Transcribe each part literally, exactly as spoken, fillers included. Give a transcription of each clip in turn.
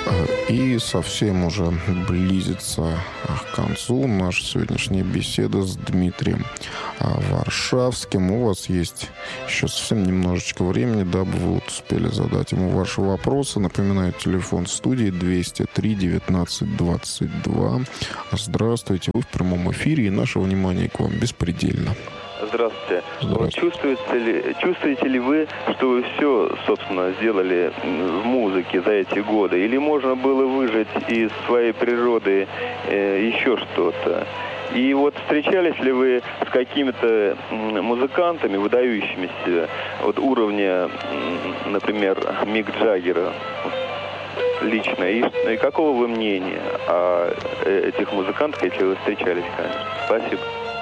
И совсем уже близится к концу наша сегодняшняя беседа с Дмитрием Варшавским. У вас есть еще совсем немножечко времени, дабы вы вот успели задать ему ваши вопросы. Напоминаю, телефон студии двести три девятнадцать двадцать два. Здравствуйте, вы в прямом эфире, и наше внимание к вам беспредельно. Здравствуйте. Здравствуйте. Чувствуете ли, чувствуете ли вы, что вы все, собственно, сделали в музыке за эти годы? Или можно было выжать из своей природы э, еще что-то? И вот встречались ли вы с какими-то музыкантами, выдающимися, вот уровня, например, Мик Джаггера лично? И, и какого вы мнения о этих музыкантах, если вы встречались, конечно? Спасибо.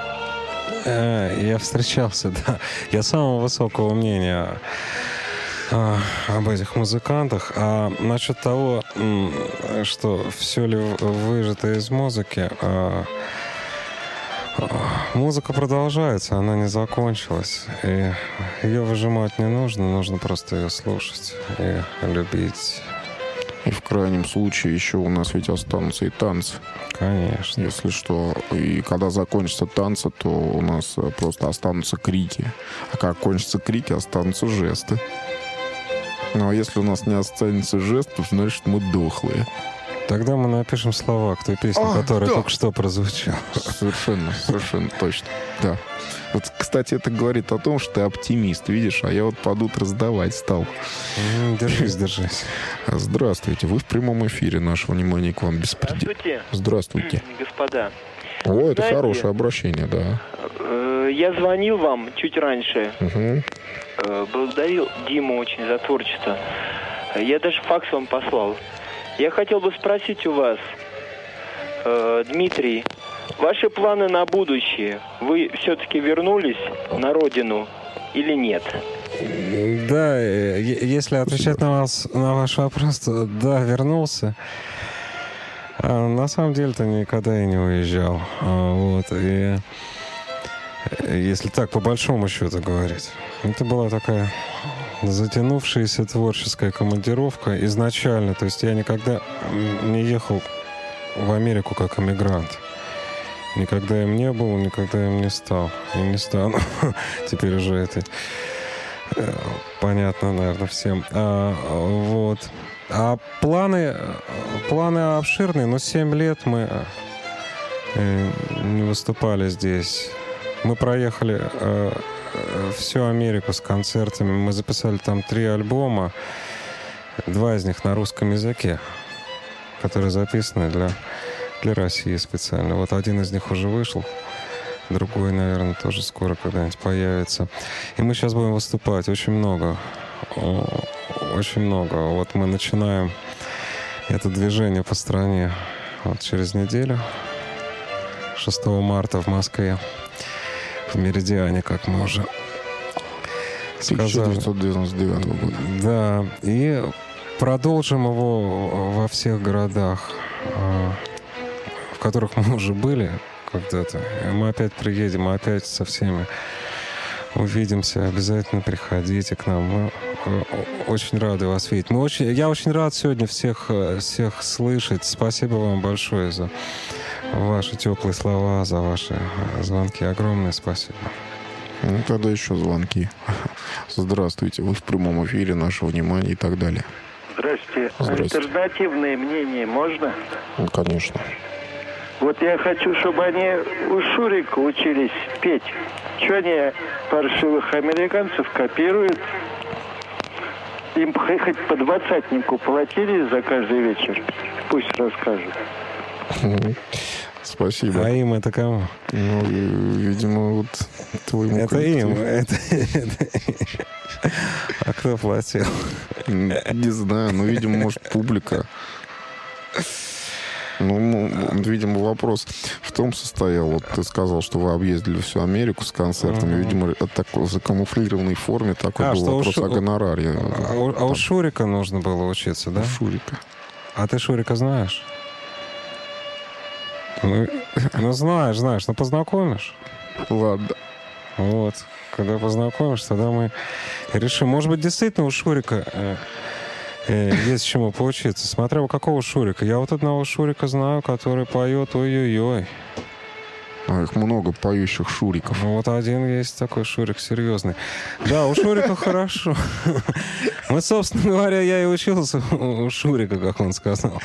Я встречался, да. Я самого высокого мнения а, об этих музыкантах. А насчет того, что все ли выжато из музыки, а, а, музыка продолжается, она не закончилась. И ее выжимать не нужно, нужно просто ее слушать и любить. И в крайнем случае еще у нас ведь останутся и танцы. Конечно. Если что. И когда закончатся танцы, то у нас просто останутся крики. А как кончатся крики, останутся жесты. Ну а если у нас не останется жестов, значит мы дохлые. Тогда мы напишем слова к той песне, а, которая да. только что прозвучала. Совершенно, совершенно точно. Да. Вот, кстати, это говорит о том, что ты оптимист, видишь, а я вот под утро сдавать стал. Держись, держись. Здравствуйте, вы в прямом эфире, наше внимание к вам беспредельно. Здравствуйте. Здравствуйте. Господа. О, это Знаете, хорошее обращение, да. Я звонил вам чуть раньше. Угу. Благодарил Диму очень за творчество. Я даже факс вам послал. Я хотел бы спросить у вас, э, Дмитрий, ваши планы на будущее? Вы все-таки вернулись на родину или нет? Да, если отвечать на, вас, на ваш вопрос, то да, вернулся. А на самом деле-то никогда и не уезжал. Вот, и если так, по большому счету говорить, это была такая затянувшаяся творческая командировка изначально. То есть я никогда не ехал в Америку как эмигрант. Никогда им не был, никогда им не стал. И не стану. Теперь уже это понятно, наверное, всем. А, вот. А планы, планы обширные, но семь лет мы не выступали здесь. Мы проехали всю Америку с концертами. Мы записали там три альбома. Два из них на русском языке, которые записаны для, для России специально. Вот один из них уже вышел. Другой, наверное, тоже скоро когда-нибудь появится. И мы сейчас будем выступать. Очень много. Очень много. Вот мы начинаем это движение по стране вот через неделю. шестого марта в Москве. В Меридиане, как мы уже сказали. тысяча девятьсот девяносто девятого года. Да, и продолжим его во всех городах, в которых мы уже были когда-то. И мы опять приедем, мы опять со всеми увидимся. Обязательно приходите к нам. Мы очень рады вас видеть. Мы очень, я очень рад сегодня всех, всех слышать. Спасибо вам большое за ваши теплые слова, за ваши звонки. Огромное спасибо. Ну, тогда еще звонки. Здравствуйте, вы в прямом эфире, наше внимание и так далее. Здравствуйте. Здравствуйте. Альтернативное мнение можно? Ну, конечно. Вот я хочу, чтобы они у Шурика учились петь. Чего они паршивых американцев копируют? Им хоть по двадцатнику платили за каждый вечер. Пусть расскажут. Спасибо. А им это кому? Ну, видимо, вот твоему Это коллективу. им. Это, это... А кто платил? Не знаю, но, видимо, может, публика. Ну, видимо, вопрос в том состоял. Вот ты сказал, что вы объездили всю Америку с концертами. Uh-huh. Видимо, в такой закамуфлированной форме такой а, был вопрос Шу... о гонораре. А, а, а у Шурика нужно было учиться, да? У Шурика. А ты Шурика знаешь? Ну, ну, знаешь, знаешь. Ну, познакомишь? Ладно. Вот. Когда познакомишь, тогда мы решим. Может быть, действительно у Шурика... Э, Есть чему поучиться. Смотря у какого Шурика. Я вот одного Шурика знаю, который поет ой-ой-ой. А их много поющих Шуриков. Ну, вот один есть такой Шурик серьезный. Да, у Шурика хорошо. Мы, собственно говоря, я и учился у Шурика, как он сказал.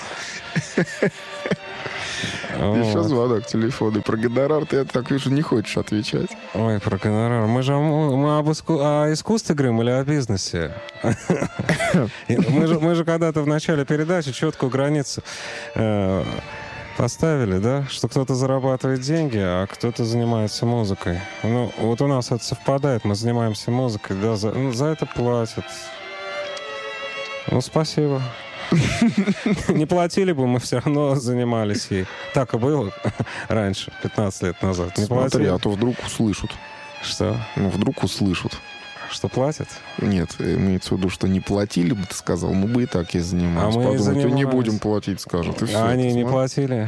Еще звонок телефона. Про гонорар ты, я так вижу, не хочешь отвечать. Ой, про гонорар. Мы же мы об иску... о искусстве говорим или о бизнесе? Мы же, мы же когда-то в начале передачи четкую границу э, поставили, да? Что кто-то зарабатывает деньги, а кто-то занимается музыкой. Ну, вот у нас это совпадает. Мы занимаемся музыкой, да, за, ну, за это платят. Ну, спасибо. Не платили бы, мы все равно занимались ей. Так и было раньше, пятнадцать лет назад. Не Смотри, платили. а то вдруг услышат. Что? Ну, вдруг услышат. Что платят? Нет, имеется в виду, что не платили бы, ты сказал, мы бы и так и занимались. А мы и Подумают, занимались. не будем платить, скажут. И все, А они ты не смотри. платили.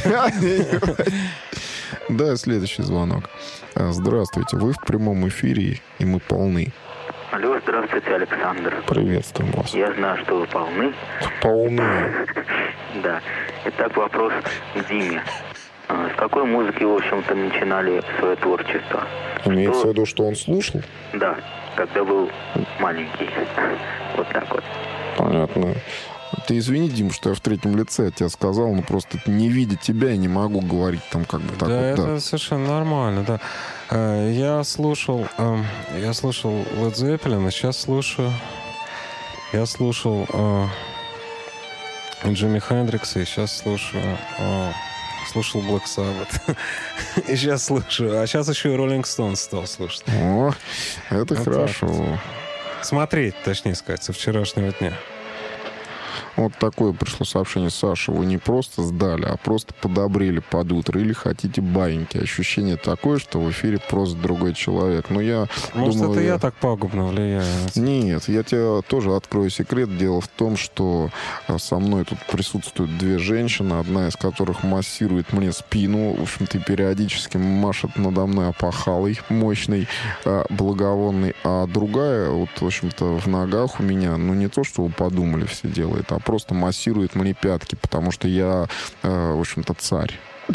Да, следующий звонок. А, Здравствуйте, вы в прямом эфире, и мы полны. Алло, здравствуйте, Александр. Приветствуем вас. Я знаю, что вы полны. Полны. Да. Итак, вопрос к Диме. А, С какой музыки, в общем-то, начинали свое творчество? Имеется в Что- виду, что он слушал? Да, когда был маленький. Вот так вот. Понятно. Ты извини, Дим, что я в третьем лице от тебя сказал, но просто не видя тебя, я не могу говорить там как бы так Да, вот. это Да. совершенно нормально, да. Э, Я слушал, эм, я слушал Led Zeppelin, а сейчас слушаю, я слушал э, Джимми Хендрикса, и сейчас слушаю, э, слушал Black Sabbath, и сейчас слушаю, а сейчас еще и Rolling Stones стал слушать. О, это Вот хорошо. так вот. Смотреть, точнее сказать, со вчерашнего дня. Вот такое пришло сообщение. Саша, вы не просто сдали, а просто подобрели под утро. Или хотите баиньки. Ощущение такое, что в эфире просто другой человек. Но я Может, думаю, это я так пагубно влияю? Нет, я тебе тоже открою секрет. Дело в том, что а, со мной тут присутствуют две женщины, одна из которых массирует мне спину, в общем-то, периодически машет надо мной опахалой мощной, а, благовонной, а другая, вот, в общем-то, в ногах у меня, ну, не то, что вы подумали, все делает, а просто массирует мне пятки, потому что я, а, в общем-то, царь.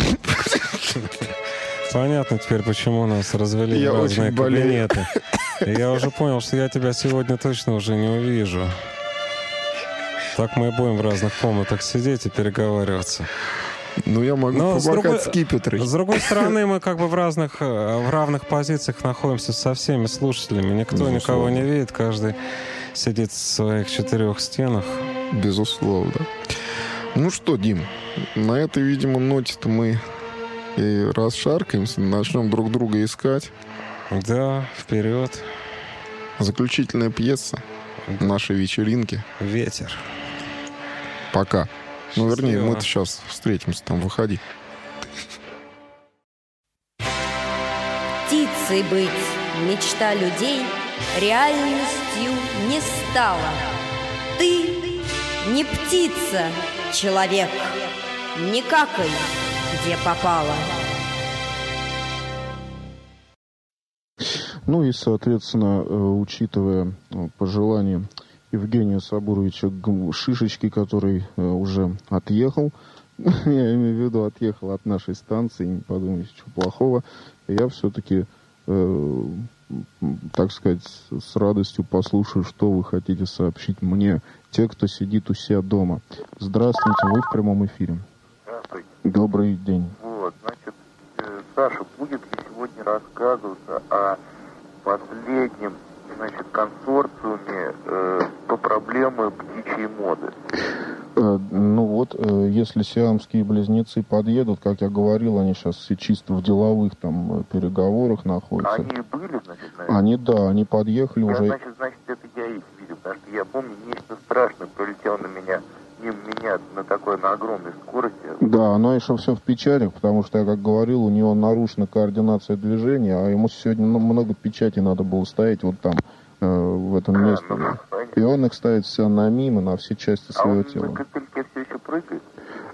Понятно теперь, почему нас развели Я в разные очень болею. кабинеты. И я уже понял, что я тебя сегодня точно уже не увижу. Так мы и будем в разных комнатах сидеть и переговариваться. Ну, я могу Но с помахать другой- скипетрой. С другой стороны, мы как бы в разных, э, в равных позициях находимся со всеми слушателями. Никто Безусловно. никого не видит, каждый сидит в своих четырех стенах. Безусловно. Ну что, Дим, на этой, видимо, ноте-то мы и расшаркаемся, начнем друг друга искать. Да, вперед. Заключительная пьеса нашей вечеринки. Ветер. Пока. Ну, вернее, Счастливо. мы-то сейчас встретимся там, выходи. Птицей быть мечта людей реальностью не стала. Ты не птица, человек, не какай, где попало. Ну и, соответственно, э, учитывая э, пожелания Евгения Сабуровича Г- Шишечки, который э, уже отъехал, я имею в виду отъехал от нашей станции, не подумайте, ничего плохого, я все-таки, э, так сказать, с радостью послушаю, что вы хотите сообщить мне, те, кто сидит у себя дома. Здравствуйте, вы в прямом эфире. Здравствуйте. Добрый день. Вот, значит, э, Саша, будет ли сегодня рассказываться о последнем, значит, консорциуме э, по проблеме птичьей моды? Э, ну вот, э, если сиамские близнецы подъедут, как я говорил, они сейчас все чисто в деловых там э, переговорах находятся. Они были, значит, наверное? Они, да, они подъехали Я, уже. значит, значит, это я их видел, потому что я помню, нечто страшное пролетело на меня, мимо меня на такой, на огромной скорости. Да, оно еще все в печатях, потому что, я как говорил, у него нарушена координация движения, а ему сегодня ну, много печати надо было ставить вот там, э, в этом А, месте. ну, да. понятно. И он их ставит все на мимо, на все части А своего он тела. на костыльке все еще прыгает?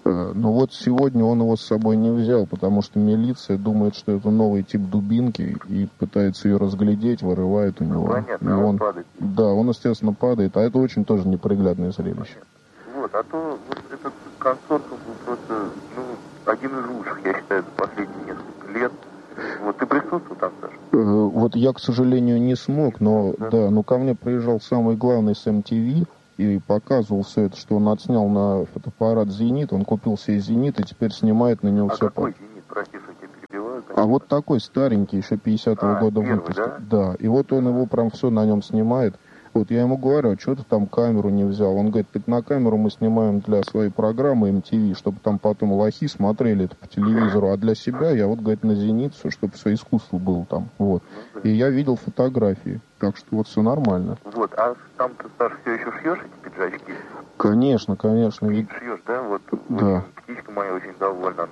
Ну вот сегодня он его с собой не взял, потому что милиция думает, что это новый тип дубинки и пытается ее разглядеть, вырывает у него. Понятно, и он, он падает. Да, он, естественно, падает, а это очень тоже неприглядное зрелище. Вот, а то вот этот консорциум был просто, ну, один из лучших, я считаю, за последние несколько лет. Вот, ты присутствовал там, Саша? Вот я, к сожалению, не смог, но да, да ну ко мне приезжал самый главный с эм ти ви и показывал все это, что он отснял на фотоаппарат «Зенит», он купил себе «Зенит» и теперь снимает на него а все. А какой «Зенит», прости, что я тебя перебиваю? А вот такой старенький, еще пятидесятого а, года первый, выпуска. Да? да, и вот он его прям все на нем снимает. Вот я ему говорю, а что ты там камеру не взял? Он говорит, так на камеру мы снимаем для своей программы эм ти ви, чтобы там потом лохи смотрели это по телевизору, а для себя я вот, говорит, на «Зенит», все, чтобы все искусство было там. Вот. И я видел фотографии, так что вот все нормально. Вот, а там ты, Саша, все еще шьешь эти пиджачки? Конечно, конечно. Ведь шьешь, да? Вот, да. Птичка моя очень довольна,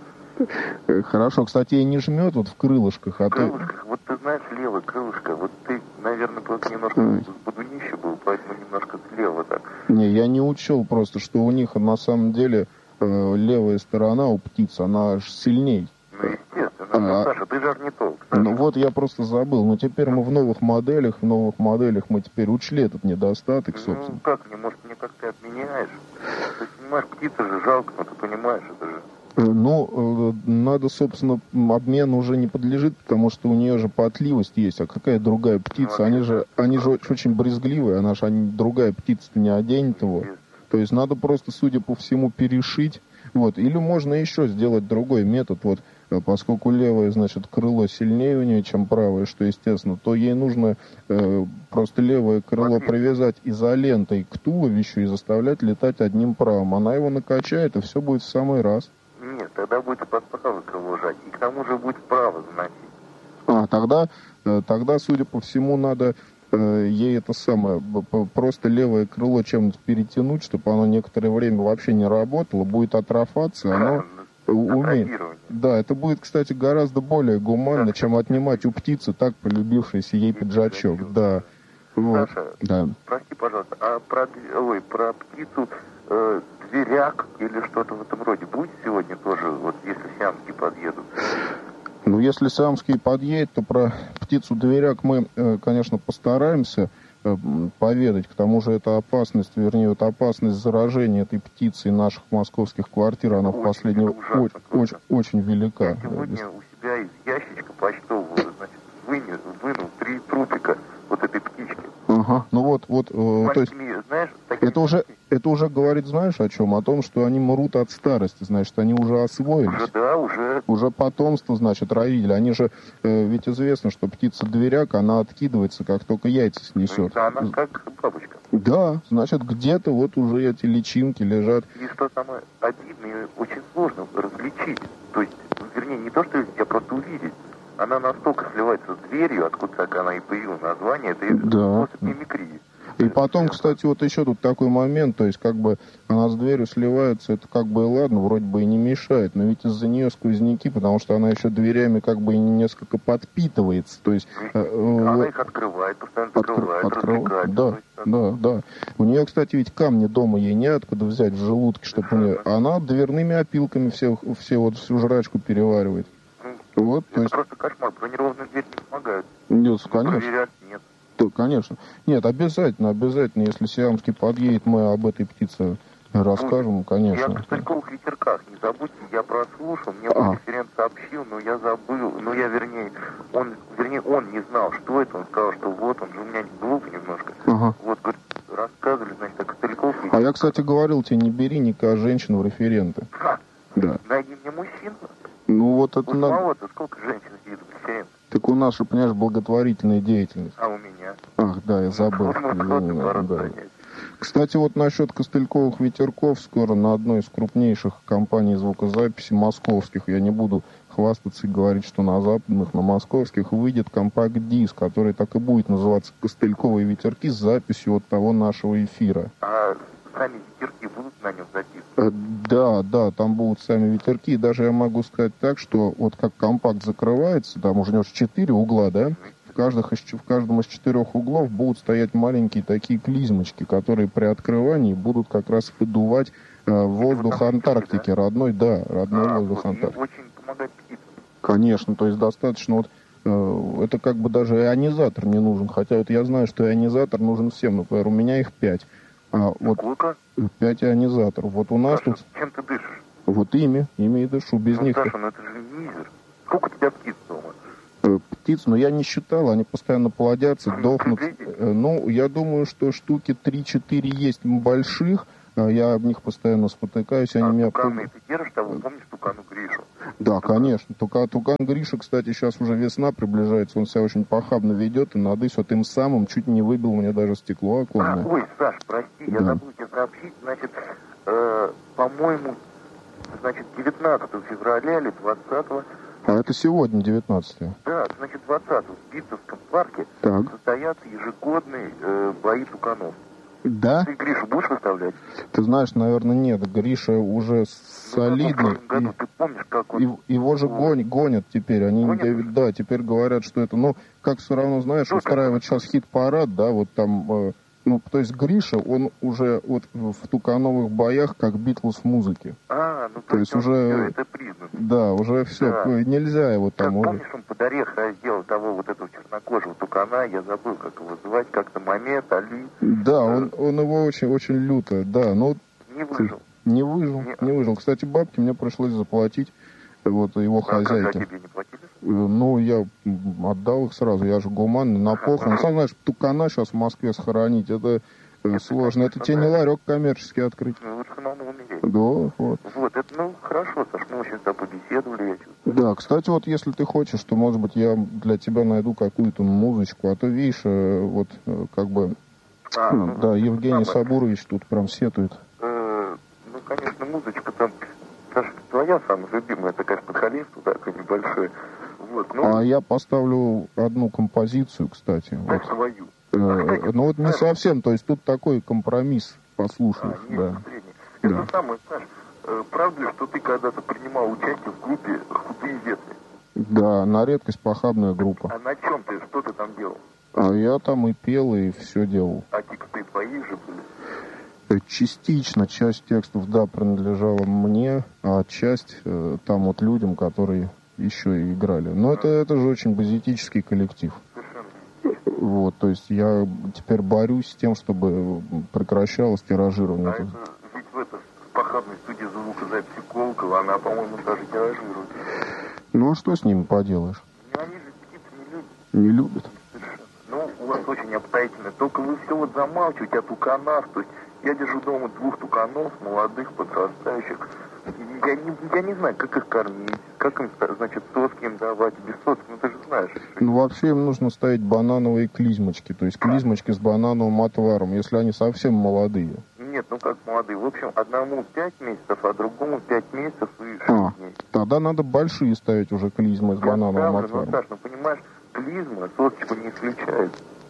она... Хорошо, кстати, и не жмет вот в крылышках, а в крылышках, то... вот ты знаешь, левое крылышко, вот ты, наверное, просто немножко бодунище был, поэтому немножко слева так. Не, я не учел просто, что у них на самом деле э, левая сторона у птиц, она аж сильней. Ну, естественно, а, ну, Саша, ты же орнитолог. Саша. Ну вот я просто забыл, но теперь мы в новых моделях, в новых моделях мы теперь учли этот недостаток, собственно. Ну как, не может, мне как ты отменяешь? Ты понимаешь, птица же жалко, но ты понимаешь, это же... Ну, надо, собственно, обмен уже не подлежит, потому что у нее же потливость есть. А какая другая птица? Ну, они же, они же очень брезгливые, она же они, другая птица-то не оденет его. То есть надо просто, судя по всему, перешить. Вот. Или можно еще сделать другой метод. Вот, поскольку левое, значит, крыло сильнее у нее, чем правое, что естественно, то ей нужно э, просто левое крыло привязать изолентой к туловищу и заставлять летать одним правым. Она его накачает, и все будет в самый раз. Нет, тогда будет под правое крыло жать, и к тому же будет вправо заносить. А, тогда, тогда, судя по всему, надо э, ей это самое, просто левое крыло чем-нибудь перетянуть, чтобы оно некоторое время вообще не работало, будет атрофаться, оно умеет. Да, это будет, кстати, гораздо более гуманно, да, чем отнимать у птицы так полюбившийся ей пиджачок. пиджачок. Да. Вот. Саша, да. прости, пожалуйста, а про, ой, про птицу... Э, зверяк или что-то в этом роде будет сегодня тоже, вот если сиамские подъедут? Ну, если сиамские подъедут, то про птицу-дверяк мы, конечно, постараемся поведать. К тому же это опасность, вернее, это опасность заражения этой птицей наших московских квартир, она очень, в последнее время очень, очень велика. Я сегодня у себя из ящичка почтового, значит, вынул, вынул три трупика вот этой птички. Ага, ну вот, вот, э, то есть, знаешь, это уже, это уже говорит, знаешь, о чем? О том, что они мрут от старости, значит, они уже освоились. Уже, да, уже. Уже потомство, значит, родили. Они же, э, ведь известно, что птица-дверяк, она откидывается, как только яйца снесет. Да, она как бабочка. Да, значит, где-то вот уже эти личинки лежат. И что самое обидное, очень сложно различить. То есть, вернее, не то, что тебя просто увидеть. Она настолько сливается с дверью, откуда так она и появила название, это да. способ мимикрии. И потом, кстати, вот еще тут такой момент, то есть как бы она с дверью сливается, это как бы и ладно, вроде бы и не мешает, но ведь из-за нее сквозняки, потому что она еще дверями как бы несколько подпитывается, то есть... Она э, их открывает, постоянно открывает, открыв... развлекает. Да, да, да. У нее, кстати, ведь камни дома ей неоткуда взять в желудке, чтобы у нее... Она дверными опилками все, все вот всю жрачку переваривает. Вот, это то есть... просто кошмар, бронированные двери не помогают. Нет, конечно. Проверять нет. Да, конечно. Нет, обязательно, обязательно, если сиамский подъедет, мы об этой птице расскажем, конечно. Я в Стальковых ветерках, не забудьте, я прослушал, мне а. референт сообщил, но я забыл, ну я, вернее, он, вернее, он не знал, что это, он сказал, что вот, он же у меня глуп немножко. Ага. Вот, говорит, рассказывали, значит, так Стальковых ветерках. А я, кстати, говорил тебе, не бери никак женщин в референты. Ха. Да. Найди мне мужчин. Ну вот это надо... Мало-то, сколько женщин сидит в референте? Так у нас же, понимаешь, благотворительная деятельность. А у меня? Ах, да, я забыл. Ну, да. Кстати, вот насчет Костыльковых ветерков, скоро на одной из крупнейших компаний звукозаписи московских, я не буду хвастаться и говорить, что на западных, на московских, выйдет компакт-диск, который так и будет называться «Костыльковые ветерки» с записью вот того нашего эфира. А сами ветерки будут на нем записаны? Да, да, там будут сами ветерки. И даже я могу сказать так, что вот как компакт закрывается, там уже у него четыре угла, да? каждых, в каждом из четырех углов будут стоять маленькие такие клизмочки, которые при открывании будут как раз выдувать э, воздух Антарктики, да? родной, да, родной а, воздух Антарктики. Очень помогает птицам. Конечно, то есть достаточно вот э, это как бы даже ионизатор не нужен, хотя вот я знаю, что ионизатор нужен всем, например, у меня их пять. А, вот сколько? Пять ионизаторов. Вот у нас Саша, тут... чем ты дышишь? Вот ими, ими и дышу, без ну, них... Саша, ну это же мизер. Сколько у тебя птиц дома? Птиц, но я не считал, они постоянно плодятся, дохнут. Ну, я думаю, что штуки три-четыре есть больших, я об них постоянно спотыкаюсь, они а меня... Туканы ты держишь того, помнишь Тукану Гришу? Да, конечно. Тука, Тукан Гриша, кстати, сейчас уже весна приближается, он себя очень похабно ведет, и надысь вот им самым чуть не выбил мне даже стекло оконное. А, ой, Саш, прости, да. я забыл тебе сообщить, значит, э, по-моему, значит, девятнадцатого февраля или двадцатого. А это сегодня, девятнадцатое. Да, значит, двадцатого в Битцевском парке так. состоятся ежегодные э, бои туканов. Да? Ты Гришу будешь выставлять? Ты знаешь, наверное, нет. Гриша уже солидный. Ну, в году, и, ты помнишь, как он... И, его же гонят, гонят теперь. Они, гонят? Да, теперь говорят, что это... Ну, как все равно, знаешь, что устраивать сейчас хит-парад, да, вот там... Э, ну, то есть Гриша, он уже вот в тукановых боях как Битлз в музыке. А, ну, то, то есть уже... Все, это признано. Да, уже все, да. Нельзя его там... Как, уже... Помнишь, он под орех раздел того вот этого чернокожего тукана, я забыл, как его звать, как-то Мамед, Али. Да, он, он его очень-очень люто, да, но... Не выжил. Не выжил, не, не выжил. Кстати, бабки мне пришлось заплатить вот его а хозяйке. Как тебе не платили? Ну, я отдал их сразу, я же гуманный, на похорон. Сам знаешь, тукана сейчас в Москве сохранить, это, это сложно. Это тебе не ларек коммерческий открыть. Ну, лучше надо умереть. Да, вот. Вот, это, ну, хорошо, Саш, мы очень с тобой побеседовали, я чувствую. Да, кстати, вот если ты хочешь, то, может быть, я для тебя найду какую-то музычку, а то, видишь, вот, как бы, а, ну, да, Евгений самое... Сабурович тут прям сетует. Э, ну, конечно, музычка там... Саша, твоя самая любимая, это, конечно, подхалинство такое небольшое. Вот, ну... А я поставлю одну композицию, кстати. Вот. Свою. Э, ну вот не совсем, то есть тут такой компромисс, послушай. А, да. Это да. самое, Саша, э, правда ли, что ты когда-то принимал участие в группе «Худые ветви»? Да, на редкость похабная группа. А на чем ты, что ты там делал? А я там и пел, и все делал. А тексты твои же были? Частично часть текстов, да, принадлежала мне, а часть э, там вот людям, которые еще и играли. Но это, это же очень базитический коллектив. Совершенно. Вот, то есть я теперь борюсь с тем, чтобы прекращалось тиражирование. А это ведь в этой похабной студии звукозаписи Колокова, она, по-моему, даже тиражирует. Ну а что с ними поделаешь? Ну они же птицы не любят. Не любят. Совершенно. Ну, у вас очень обстоятельно. Только вы все вот замалчиваете о туканах, то есть я держу дома двух туканов, молодых, подрастающих. Я не, я не знаю, как их кормить, как им, значит, соски им давать, без соски, ну ты же знаешь. Ну вообще им нужно ставить банановые клизмочки, то есть клизмочки с банановым отваром, если они совсем молодые. Нет, ну как молодые, в общем, одному пять месяцев, а другому пять месяцев и шесть а, дней. Тогда надо большие ставить уже клизмы с я банановым ставлю, отваром. Ну, Саш, ну понимаешь, клизма сосочку не исключает.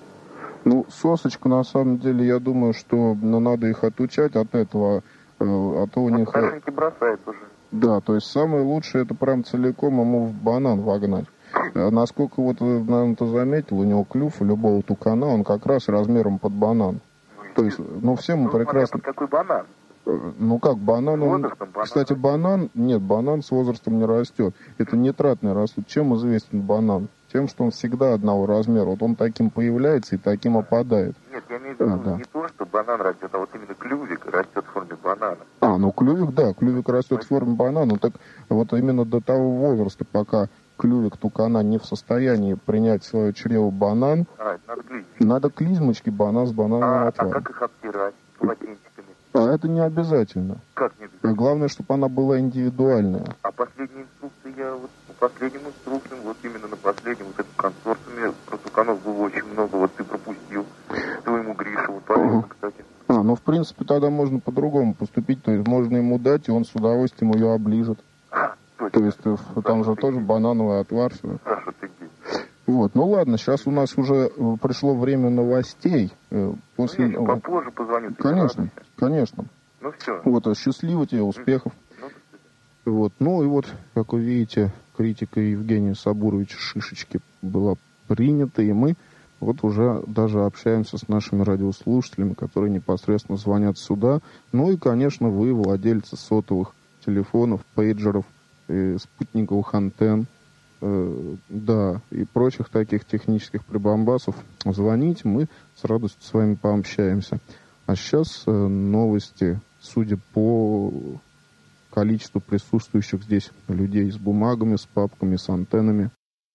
Ну, сосочку, на самом деле, я думаю, что ну, надо их отучать от этого, э, а то у вот них... Старшенький бросает уже. Да, то есть самое лучшее, это прям целиком ему в банан вогнать. А насколько вот, наверное, ты заметил, у него клюв у любого тукана, он как раз размером под банан. То есть, ну, все мы ну, прекрасно... Смотря, какой банан? Ну как, банан, он... банан. Кстати, банан, нет, банан с возрастом не растет. Это нитратный растут. Чем известен банан? Тем, что он всегда одного размера. Вот он таким появляется и таким опадает. Нет, я имею в виду а, да. не то, что банан растет, а вот именно клювик растет в форме банана. А, ну клювик, да, клювик растет в форме банана. Так вот именно до того возраста, пока клювик тукана не в состоянии принять в свое чрево банан, а, надо клизмочки. Надо клизмочки банан с банановым а, отваром. А как их обтирать полотенчиками? А это не обязательно. Как не обязательно? Главное, чтобы она была индивидуальная. А последние инструкции я вот по последним инструкциям, вот именно на последнем вот этом консорциуме про туканов было очень много, вот ты пропустил твоему Грише, вот полезно, uh-huh. кстати. А, ну в принципе тогда можно по-другому поступить, то есть можно ему дать, и он с удовольствием ее оближет. А, точно. То есть Саша, там же тоже гей. Банановый отвар. Все. Саша, ты гей. Вот, ну ладно, сейчас у нас уже пришло время новостей. После... Ну, я попозже позвоню. Конечно, конечно. Ну все. Вот, счастливо тебе, успехов. Ну, вот, ну и вот, как вы видите, критика Евгения Сабуровича Шишечки была принято, и мы вот уже даже общаемся с нашими радиослушателями, которые непосредственно звонят сюда. Ну и, конечно, вы, владельцы сотовых телефонов, пейджеров, и спутниковых антенн, э, да, и прочих таких технических прибамбасов, звоните, мы с радостью с вами пообщаемся. А сейчас э, новости, судя по количеству присутствующих здесь людей с бумагами, с папками, с антеннами.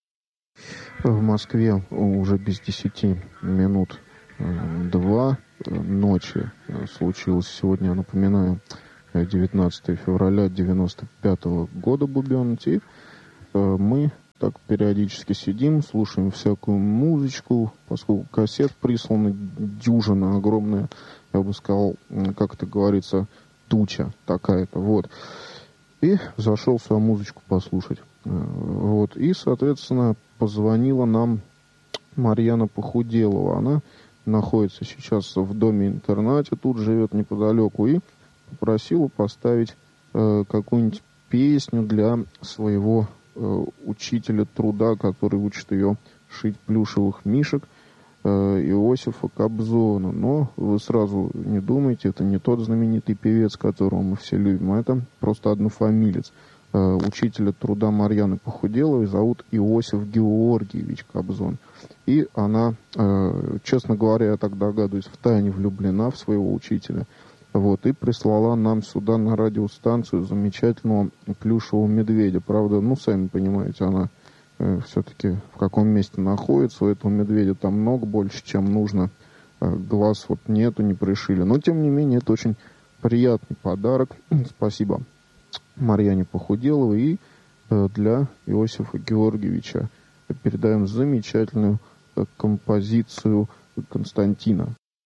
В Москве уже без десяти минут два ночи случилось сегодня, напоминаю, девятнадцатого февраля девяносто пятого года бубенить. И мы так периодически сидим, слушаем всякую музычку, поскольку кассет присланы дюжина огромная, я бы сказал, как это говорится, туча такая-то, вот. И зашел свою музычку послушать. Вот. И, соответственно, позвонила нам Марьяна Похуделова. Она находится сейчас в доме-интернате, тут живет неподалеку, и попросила поставить э, какую-нибудь песню для своего э, учителя труда, который учит ее шить плюшевых мишек, э, Иосифа Кобзона. Но вы сразу не думайте, это не тот знаменитый певец, которого мы все любим, а это просто однофамилец. Э, учителя труда Марьяны Похуделовой зовут Иосиф Георгиевич Кобзон. И она, э, честно говоря, я так догадываюсь, втайне влюблена в своего учителя. Вот, и прислала нам сюда на радиостанцию замечательного плюшевого медведя. Правда, ну, сами понимаете, она э, все-таки в каком месте находится. У этого медведя там много больше, чем нужно. Э, глаз вот нету, не пришили. Но, тем не менее, это очень приятный подарок. Спасибо Марьяне Похуделовой. И э, для Иосифа Георгиевича передаем замечательную э, композицию Константина.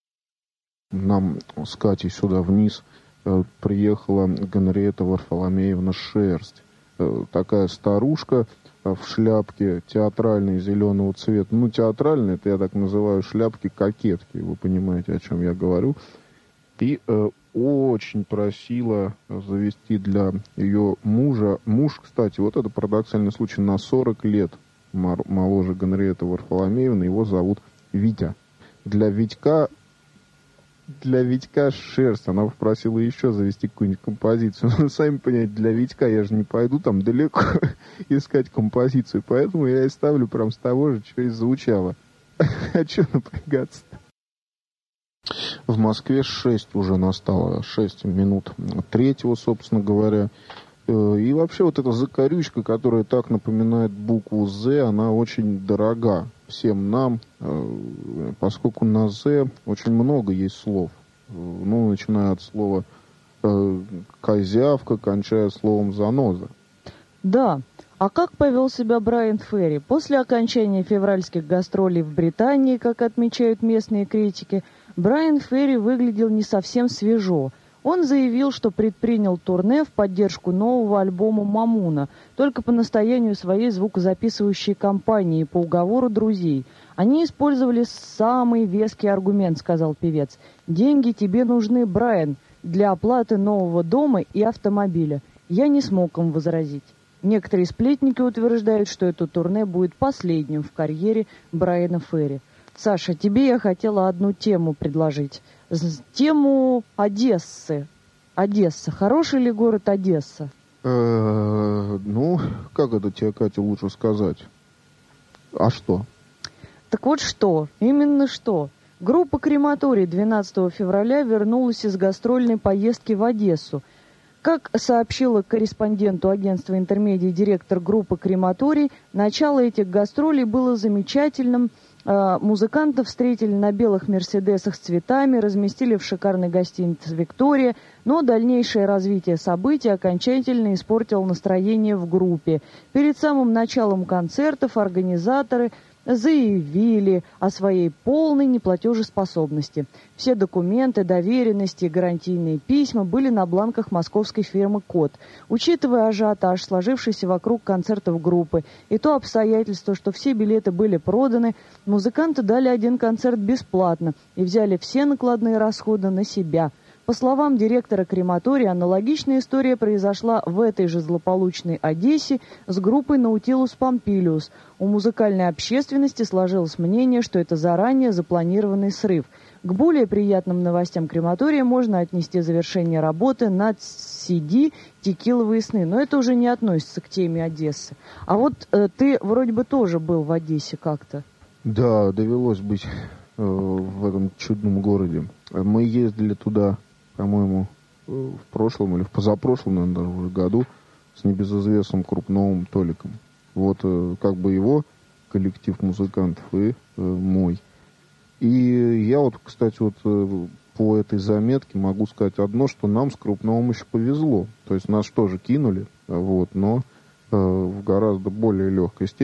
Нам с Катей сюда вниз э, приехала Генриетта Варфоломеевна Шерсть. Э, такая старушка э, в шляпке театральной зеленого цвета. Ну, театральной, это я так называю шляпки-кокетки. Вы понимаете, о чем я говорю. И э, очень просила завести для ее мужа. Муж, кстати, вот это парадоксальный случай, на сорок лет моложе Генриетты Варфоломеевны. Его зовут Витя. Для Витька Для Витька Шерсть. Она попросила еще завести какую-нибудь композицию. Но, сами понимаете, для Витька я же не пойду там далеко искать композицию. Поэтому я и ставлю прям с того же, что и звучало. А что напрягаться-то? В Москве шесть уже настало. шесть минут третьего, собственно говоря. И вообще вот эта закорючка, которая так напоминает букву «З», она очень дорога всем нам, поскольку на «З» очень много есть слов. Ну, начиная от слова «козявка», кончая словом «заноза». Да. А как повел себя Брайан Ферри? После окончания февральских гастролей в Британии, как отмечают местные критики, Брайан Ферри выглядел не совсем свежо. Он заявил, что предпринял турне в поддержку нового альбома «Мамуна», только по настоянию своей звукозаписывающей компании по уговору друзей. Они использовали самый веский аргумент, сказал певец. «Деньги тебе нужны, Брайан, для оплаты нового дома и автомобиля». Я не смог им возразить. Некоторые сплетники утверждают, что это турне будет последним в карьере Брайана Ферри. Саша, тебе я хотела одну тему предложить. Тему Одессы. Одесса. Хороший ли город Одесса? Ну, как это тебе, Катя, лучше сказать? А что? Так вот что, именно что. Группа «Крематорий» двенадцатого февраля вернулась из гастрольной поездки в Одессу. Как сообщила корреспонденту агентства «Интермедиа» директор группы «Крематорий», начало этих гастролей было замечательным. Музыкантов встретили на белых «Мерседесах» с цветами, разместили в шикарной гостинице «Виктория», но дальнейшее развитие событий окончательно испортило настроение в группе. Перед самым началом концертов организаторы заявили о своей полной неплатежеспособности. Все документы, доверенности и гарантийные письма были на бланках московской фирмы «Код». Учитывая ажиотаж, сложившийся вокруг концертов группы, и то обстоятельство, что все билеты были проданы, музыканты дали один концерт бесплатно и взяли все накладные расходы на себя. По словам директора крематория, аналогичная история произошла в этой же злополучной Одессе с группой Nautilus Pompilius. У музыкальной общественности сложилось мнение, что это заранее запланированный срыв. К более приятным новостям крематория можно отнести завершение работы над си ди «Текиловые сны». Но это уже не относится к теме Одессы. А вот э, ты вроде бы тоже был в Одессе как-то. Да, довелось быть э, в этом чудном городе. Мы ездили туда, по-моему, в прошлом или в позапрошлом, наверное, даже уже году с небезызвестным Крупновым Толиком. Вот э, как бы его коллектив музыкантов и э, мой. И я вот, кстати, вот э, по этой заметке могу сказать одно, что нам с Крупновым еще повезло. То есть нас тоже кинули, вот, но э, в гораздо более легкой степени.